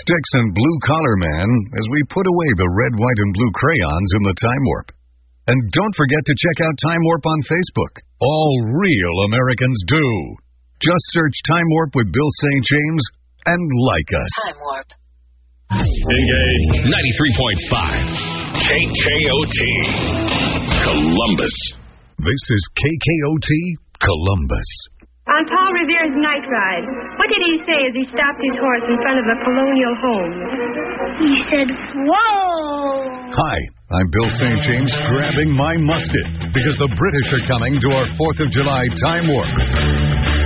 sticks and blue-collar man as we put away the red, white, and blue crayons in the Time Warp. And don't forget to check out Time Warp on Facebook. All real Americans do. Just search Time Warp with Bill St. James and like us. Time Warp. Engage 93.5 KKOT Columbus. This is KKOT Columbus. On Paul Revere's night ride, what did he say as he stopped his horse in front of a colonial home? He said, "Whoa!" Hi, I'm Bill St. James grabbing my musket because the British are coming to our 4th of July Time Warp.